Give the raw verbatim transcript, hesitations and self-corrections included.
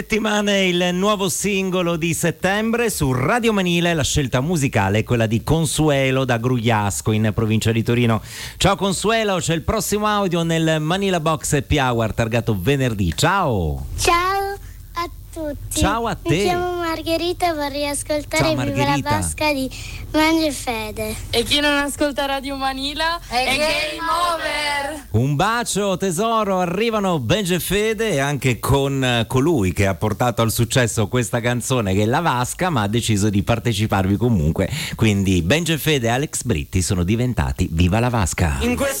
Settimane il nuovo singolo di settembre su Radio Manile. La scelta musicale è quella di Consuelo da Grugliasco in provincia di Torino. Ciao Consuelo, c'è il prossimo audio nel Manila Box Happy Hour targato venerdì. Ciao. Ciao a tutti. Ciao a te. Mi chiamo Margherita e vorrei ascoltare Ciao, Viva la Margherita. Vasca di Mangiafede. E chi non ascolta Radio Manila è, È game over. Un bacio tesoro, arrivano Benji e Fede e anche con eh, colui che ha portato al successo questa canzone che è La Vasca, ma ha deciso di parteciparvi comunque. Quindi Benji e Fede e Alex Britti sono diventati Viva la Vasca. In questo